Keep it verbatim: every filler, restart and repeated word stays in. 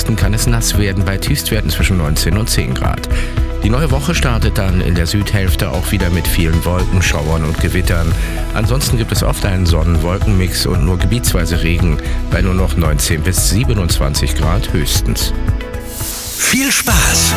Westen kann es nass werden bei Tiefstwerten zwischen neunzehn und zehn Grad. Die neue Woche startet dann in der Südhälfte auch wieder mit vielen Wolken, Schauern und Gewittern. Ansonsten gibt es oft einen Sonnen-Wolken-Mix und nur gebietsweise Regen bei nur noch neunzehn bis siebenundzwanzig Grad höchstens. Viel Spaß